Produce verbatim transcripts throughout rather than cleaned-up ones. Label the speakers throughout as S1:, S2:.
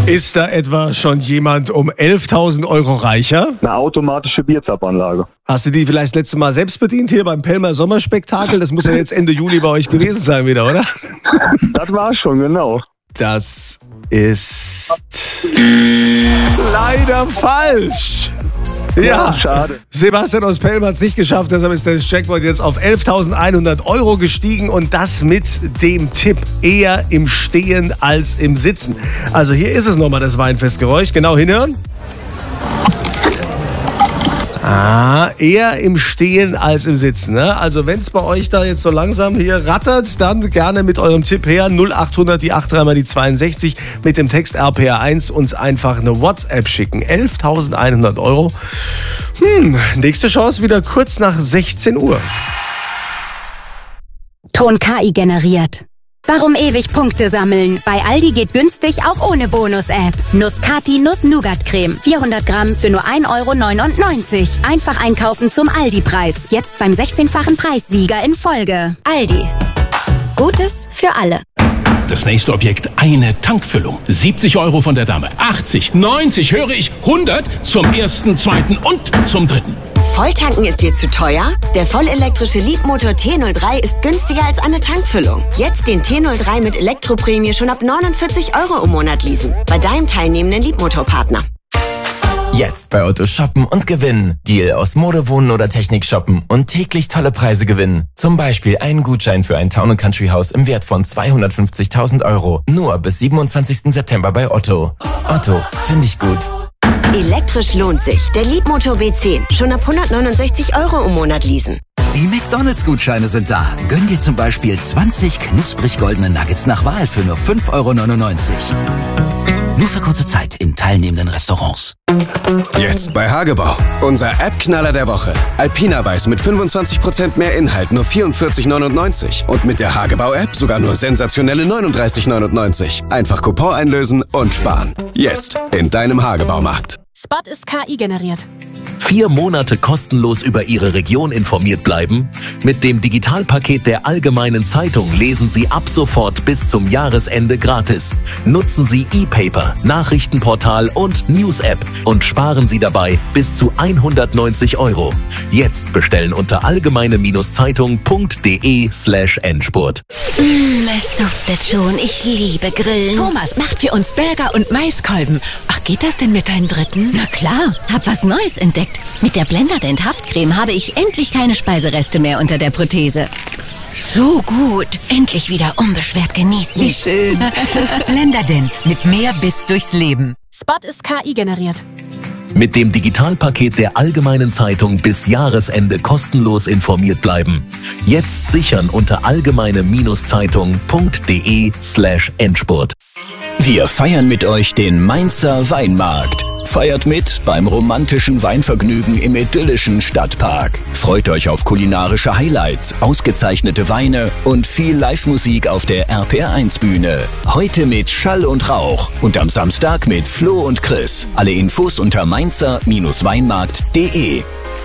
S1: Ist da etwa schon jemand um elftausend Euro reicher?
S2: Eine automatische Bierzapfanlage.
S1: Hast du die vielleicht das letzte Mal selbst bedient hier beim Pelmer Sommerspektakel? Das muss ja jetzt Ende Juli bei euch gewesen sein wieder, oder?
S2: Das war schon, genau.
S1: Das ist leider falsch. Ja,
S2: Ja, schade.
S1: Sebastian aus Pelmer hat es nicht geschafft, deshalb ist der Jackpot jetzt auf elftausendeinhundert Euro gestiegen und das mit dem Tipp eher im Stehen als im Sitzen. Also hier ist es nochmal das Weinfestgeräusch, genau hinhören. Ah, eher im Stehen als im Sitzen. Ne? Also wenn es bei euch da jetzt so langsam hier rattert, dann gerne mit eurem Tipp her. null achthundert, die acht, dreimal die zweiundsechzig mit dem Text R P R eins uns einfach eine WhatsApp schicken. elftausendeinhundert Euro. Hm, nächste Chance wieder kurz nach sechzehn Uhr.
S3: Ton K I generiert. Warum ewig Punkte sammeln? Bei Aldi geht günstig auch ohne Bonus-App. Nuss-Kati Nuss-Nougat-Creme. vierhundert Gramm für nur ein Euro neunundneunzig. Einfach einkaufen zum Aldi-Preis. Jetzt beim sechzehnfachen Preissieger in Folge. Aldi. Gutes für alle.
S4: Das nächste Objekt, eine Tankfüllung. siebzig Euro von der Dame. achtzig, neunzig, höre ich, hundert zum ersten, zweiten und zum dritten.
S5: Volltanken ist dir zu teuer? Der vollelektrische Leapmotor T null drei ist günstiger als eine Tankfüllung. Jetzt den T null drei mit Elektroprämie schon ab neunundvierzig Euro im Monat leasen. Bei deinem teilnehmenden Leapmotor-Partner.
S6: Jetzt bei Otto shoppen und gewinnen. Deal aus Mode, Wohnen oder Technik shoppen und täglich tolle Preise gewinnen. Zum Beispiel einen Gutschein für ein Town and Country Haus im Wert von zweihundertfünfzigtausend Euro. Nur bis siebenundzwanzigsten September bei Otto. Otto, finde ich gut.
S5: Elektrisch lohnt sich. Der Leapmotor B zehn. Schon ab hundertneunundsechzig Euro im Monat leasen.
S7: Die McDonalds-Gutscheine sind da. Gönn dir zum Beispiel zwanzig knusprig goldene Nuggets nach Wahl für nur fünf Euro neunundneunzig. Nur für kurze Zeit in teilnehmenden Restaurants.
S8: Jetzt bei Hagebau. Unser App-Knaller der Woche. Alpina Weiß mit fünfundzwanzig Prozent mehr Inhalt, nur vierundvierzig neunundneunzig. Und mit der Hagebau-App sogar nur sensationelle neununddreißig neunundneunzig. Einfach Coupon einlösen und sparen. Jetzt in deinem Hagebaumarkt.
S9: Spot ist K I generiert.
S10: Vier Monate kostenlos über Ihre Region informiert bleiben? Mit dem Digitalpaket der Allgemeinen Zeitung lesen Sie ab sofort bis zum Jahresende gratis. Nutzen Sie E-Paper, Nachrichtenportal und News-App und sparen Sie dabei bis zu hundertneunzig Euro. Jetzt bestellen unter allgemeine-zeitung.de slash Endspurt.
S11: Mmh, es duftet schon. Ich liebe Grillen.
S9: Thomas macht für uns Burger und Maiskolben. Ach, geht das denn mit deinem dritten?
S11: Na klar, hab was Neues entdeckt. Mit der Blenderdent Haftcreme habe ich endlich keine Speisereste mehr unter der Prothese. So gut. Endlich wieder unbeschwert genießen.
S9: Wie schön.
S12: Blenderdent mit mehr Biss durchs Leben.
S9: Spot ist K I generiert.
S10: Mit dem Digitalpaket der Allgemeinen Zeitung bis Jahresende kostenlos informiert bleiben. Jetzt sichern unter allgemeine-zeitung.de slash Endspurt.
S13: Wir feiern mit euch den Mainzer Weinmarkt. Feiert mit beim romantischen Weinvergnügen im idyllischen Stadtpark. Freut euch auf kulinarische Highlights, ausgezeichnete Weine und viel Live-Musik auf der R P R eins Bühne. Heute mit Schall und Rauch und am Samstag mit Flo und Chris. Alle Infos unter mainzer-weinmarkt punkt de.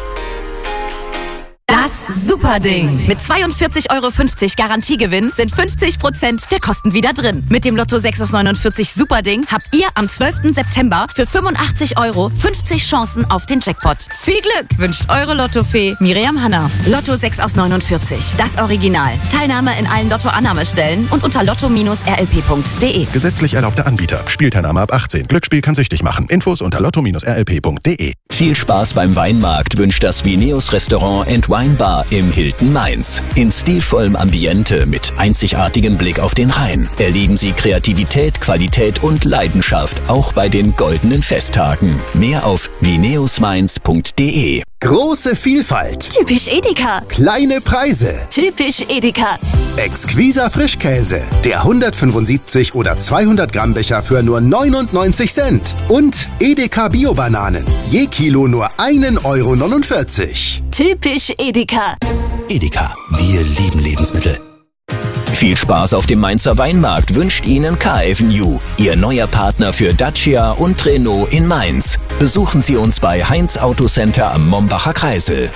S12: Das Superding. Mit zweiundvierzig Euro fünfzig Garantiegewinn sind fünfzig Prozent der Kosten wieder drin. Mit dem Lotto sechs aus neunundvierzig Superding habt ihr am zwölften September für fünfundachtzig Euro fünfzig Chancen auf den Jackpot. Viel Glück wünscht eure Lottofee Miriam Hanna. Lotto sechs aus neunundvierzig. Das Original. Teilnahme in allen Lotto-Annahmestellen und unter lotto Bindestrich r l p punkt de.
S14: Gesetzlich erlaubter Anbieter. Spielteilnahme ab achtzehn. Glücksspiel kann süchtig machen. Infos unter lotto Bindestrich r l p punkt de.
S13: Viel Spaß beim Weinmarkt wünscht das Vineus Restaurant and Wine Bar im Hilton Mainz. In stilvollem Ambiente mit einzigartigem Blick auf den Rhein erleben Sie Kreativität, Qualität und Leidenschaft auch bei den goldenen Festtagen. Mehr auf vineus mainz punkt de.
S7: Große Vielfalt.
S11: Typisch Edeka.
S7: Kleine Preise.
S11: Typisch Edeka.
S7: Exquiser Frischkäse. Der hundertfünfundsiebzig oder zweihundert Gramm Becher für nur neunundneunzig Cent. Und Edeka Bio-Bananen. Je Kilo nur einen Euro neunundvierzig.
S11: Typisch Edeka.
S7: Edeka. Wir lieben Lebensmittel.
S13: Viel Spaß auf dem Mainzer Weinmarkt wünscht Ihnen Car-Avenue, Ihr neuer Partner für Dacia und Renault in Mainz. Besuchen Sie uns bei Heinz Autocenter am Mombacher Kreisel.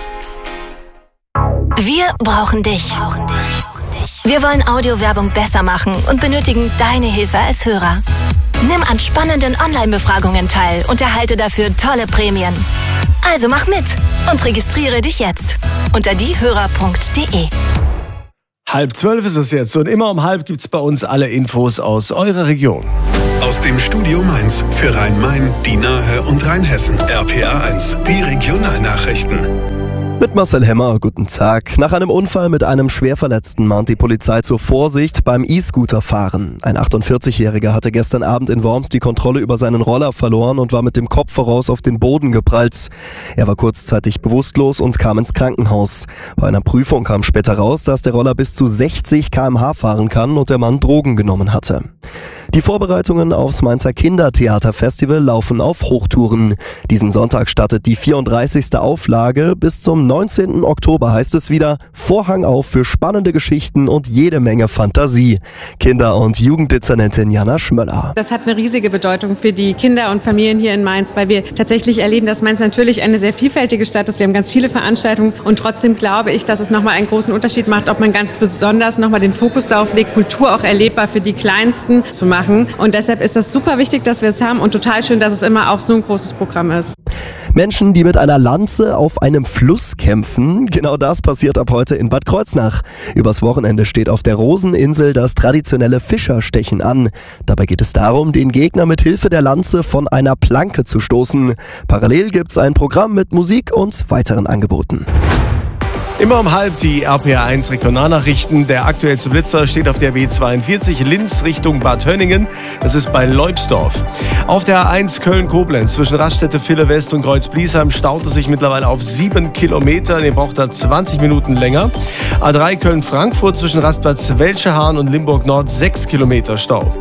S11: Wir brauchen dich. Wir wollen Audiowerbung besser machen und benötigen deine Hilfe als Hörer.
S15: Nimm an spannenden Online-Befragungen teil und erhalte dafür tolle Prämien. Also mach mit und registriere dich jetzt unter diehörer punkt de.
S1: Halb zwölf ist es jetzt und immer um halb gibt's bei uns alle Infos aus eurer Region.
S16: Aus dem Studio Mainz für Rhein-Main, die Nahe und Rheinhessen. R P A eins, die Regionalnachrichten.
S17: Mit Marcel Hemmer, guten Tag. Nach einem Unfall mit einem Schwerverletzten mahnt die Polizei zur Vorsicht beim E-Scooter-Fahren. Ein achtundvierzigjähriger hatte gestern Abend in Worms die Kontrolle über seinen Roller verloren und war mit dem Kopf voraus auf den Boden geprallt. Er war kurzzeitig bewusstlos und kam ins Krankenhaus. Bei einer Prüfung kam später raus, dass der Roller bis zu sechzig Kilometer pro Stunde fahren kann und der Mann Drogen genommen hatte. Die Vorbereitungen aufs Mainzer Kindertheaterfestival laufen auf Hochtouren. Diesen Sonntag startet die vierunddreißigste Auflage. Bis zum neunzehnten Oktober heißt es wieder Vorhang auf für spannende Geschichten und jede Menge Fantasie. Kinder- und Jugenddezernentin Jana Schmöller.
S18: Das hat eine riesige Bedeutung für die Kinder und Familien hier in Mainz, weil wir tatsächlich erleben, dass Mainz natürlich eine sehr vielfältige Stadt ist. Wir haben ganz viele Veranstaltungen und trotzdem glaube ich, dass es nochmal einen großen Unterschied macht, ob man ganz besonders nochmal den Fokus darauf legt, Kultur auch erlebbar für die Kleinsten zu machen. Und deshalb ist das super wichtig, dass wir es haben und total schön, dass es immer auch so ein großes Programm ist.
S17: Menschen, die mit einer Lanze auf einem Fluss kämpfen, genau das passiert ab heute in Bad Kreuznach. Übers Wochenende steht auf der Roseninsel das traditionelle Fischerstechen an. Dabei geht es darum, den Gegner mit Hilfe der Lanze von einer Planke zu stoßen. Parallel gibt's ein Programm mit Musik und weiteren Angeboten.
S1: Immer um halb die R P A eins Regionalnachrichten. Der aktuellste Blitzer steht auf der B zweiundvierzig Linz Richtung Bad Hönningen. Das ist bei Leubsdorf. Auf der A eins Köln-Koblenz zwischen Raststätte Ville West und Kreuz-Bliesheim staut es sich mittlerweile auf sieben Kilometer. Ihr braucht da zwanzig Minuten länger. A drei Köln-Frankfurt zwischen Rastplatz Welschehahn und Limburg Nord sechs Kilometer Stau.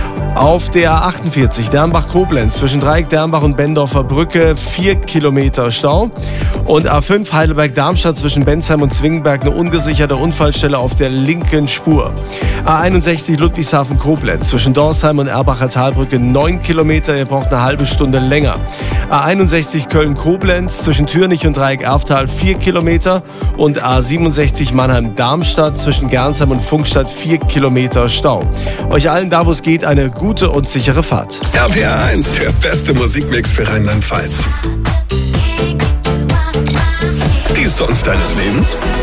S1: Auf der A achtundvierzig Dernbach-Koblenz zwischen Dreieck Dernbach und Bendorfer Brücke vier Kilometer Stau. Und A fünf Heidelberg-Darmstadt zwischen Bensheim und Zwingenberg eine ungesicherte Unfallstelle auf der linken Spur. A einundsechzig Ludwigshafen-Koblenz zwischen Dorsheim und Erbacher Talbrücke neun Kilometer, ihr braucht eine halbe Stunde länger. A einundsechzig Köln-Koblenz zwischen Türnich und Dreieck-Erftal vier Kilometer und A siebenundsechzig Mannheim-Darmstadt zwischen Gernsheim und Funkstadt vier Kilometer Stau. Euch allen da, wo es geht, eine gute und sichere Fahrt.
S16: R P A eins, der beste Musikmix für Rheinland-Pfalz. Die Songs deines Lebens?